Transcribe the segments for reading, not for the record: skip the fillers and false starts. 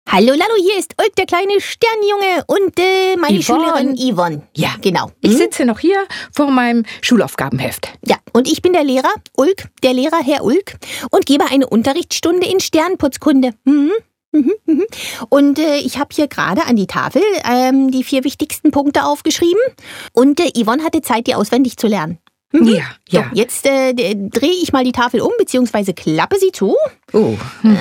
Hallo Lalo, hier ist Ulk, der kleine Sternjunge und meine Schülerin Yvonne. Ja, genau. Ich sitze noch hier vor meinem Schulaufgabenheft. Ja, und ich bin der Lehrer, Ulk, der Lehrer Herr Ulk, und gebe eine Unterrichtsstunde in Sternputzkunde. Und ich habe hier gerade an die Tafel die 4 wichtigsten Punkte aufgeschrieben. Und Yvonne hatte Zeit, die auswendig zu lernen. Ja. So, jetzt drehe ich mal die Tafel um, beziehungsweise klappe sie zu. Oh.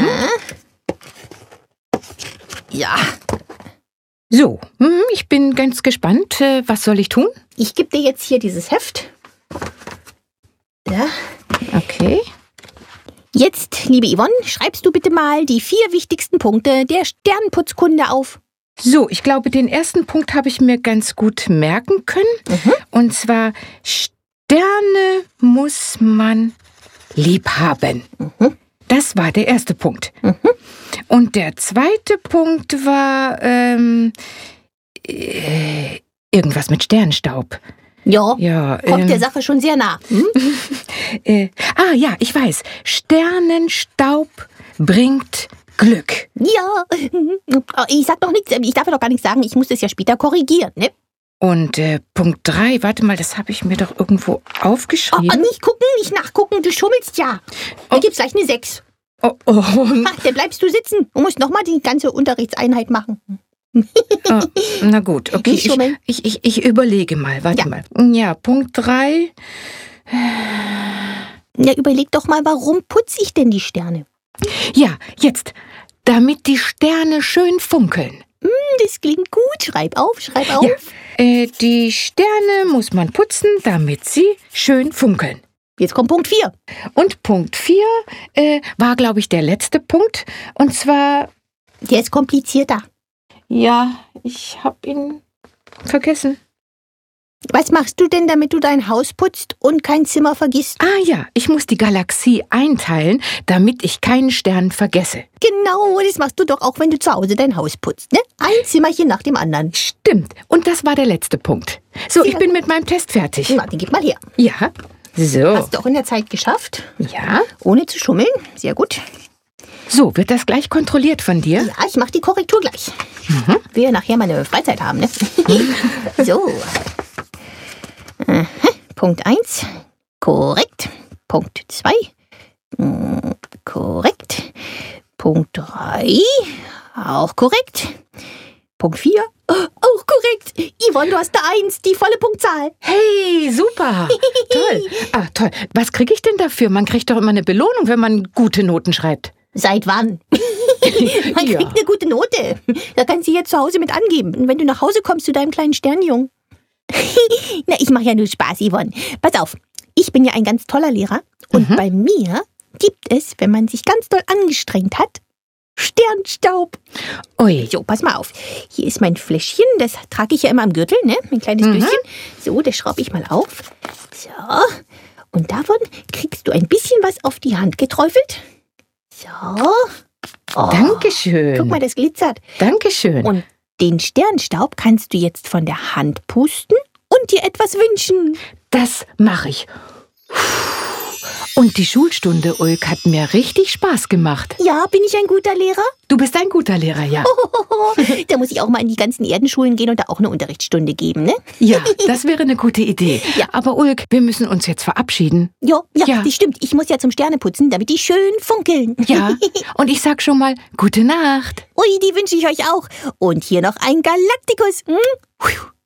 Ja. So, ich bin ganz gespannt. Was soll ich tun? Ich gebe dir jetzt hier dieses Heft. Ja. Okay. Jetzt, liebe Yvonne, schreibst du bitte mal die 4 wichtigsten Punkte der Sternputzkunde auf. So, ich glaube, den ersten Punkt habe ich mir ganz gut merken können. Und zwar, Sterne muss man lieb haben. Das war der erste Punkt. Und der zweite Punkt war irgendwas mit Sternstaub. Ja, kommt der Sache schon sehr nah. Ja, ich weiß. Sternenstaub bringt Glück. Ja, ich sag doch nichts, ich darf ja doch gar nichts sagen, ich muss das ja später korrigieren, ne? Und Punkt 3, warte mal, das habe ich mir doch irgendwo aufgeschrieben. Nicht gucken, nicht nachgucken, du schummelst ja. Da gibt's gleich eine 6. Oh. Dann bleibst du sitzen und musst nochmal die ganze Unterrichtseinheit machen. Na gut, okay. Nicht schummeln. Ich überlege mal, warte mal. Ja, Punkt 3. Ja, überleg doch mal, warum putze ich denn die Sterne? Ja, jetzt, damit die Sterne schön funkeln. Das klingt gut. Schreib auf. Ja, die Sterne muss man putzen, damit sie schön funkeln. Jetzt kommt Punkt 4. Und Punkt 4 war, glaube ich, der letzte Punkt. Und zwar... Der ist komplizierter. Ja, ich habe ihn vergessen. Was machst du denn, damit du dein Haus putzt und kein Zimmer vergisst? Ah ja, ich muss die Galaxie einteilen, damit ich keinen Stern vergesse. Genau, das machst du doch auch, wenn du zu Hause dein Haus putzt, ne? Ein Zimmerchen nach dem anderen. Stimmt, und das war der letzte Punkt. So, ich bin mit meinem Test fertig. Na, den gib mal her. Ja, so. Hast du auch in der Zeit geschafft? Ja. Ohne zu schummeln, sehr gut. So, wird das gleich kontrolliert von dir? Ja, ich mach die Korrektur gleich. Wir ja nachher mal eine Freizeit haben, ne? So. Punkt 1, korrekt. Punkt 2, korrekt. Punkt 3, auch korrekt. Punkt 4, auch korrekt. Yvonne, du hast eine 1, die volle Punktzahl. Hey, super. Toll. Toll. Was kriege ich denn dafür? Man kriegt doch immer eine Belohnung, wenn man gute Noten schreibt. Seit wann? Man kriegt eine gute Note. Da kannst du jetzt zu Hause mit angeben. Und wenn du nach Hause kommst zu deinem kleinen Sternjungen. Na, ich mache ja nur Spaß, Yvonne. Pass auf, ich bin ja ein ganz toller Lehrer. Und bei mir gibt es, wenn man sich ganz doll angestrengt hat, Sternstaub. Ui. So, pass mal auf. Hier ist mein Fläschchen, das trage ich ja immer am Gürtel, ne? Mein kleines Döschen. So, das schraube ich mal auf. So, und davon kriegst du ein bisschen was auf die Hand geträufelt. So. Oh, Dankeschön. Guck mal, das glitzert. Dankeschön. Und den Sternstaub kannst du jetzt von der Hand pusten und dir etwas wünschen. Das mache ich. Und die Schulstunde, Ulk, hat mir richtig Spaß gemacht. Ja, bin ich ein guter Lehrer? Du bist ein guter Lehrer, ja. Da muss ich auch mal in die ganzen Erdenschulen gehen und da auch eine Unterrichtsstunde geben, ne? Ja, das wäre eine gute Idee. Ja. Aber Ulk, wir müssen uns jetzt verabschieden. Ja, Ja. das stimmt. Ich muss ja zum Sterneputzen, damit die schön funkeln. Ja, und ich sag schon mal, gute Nacht. Ui, die wünsche ich euch auch. Und hier noch ein Galaktikus.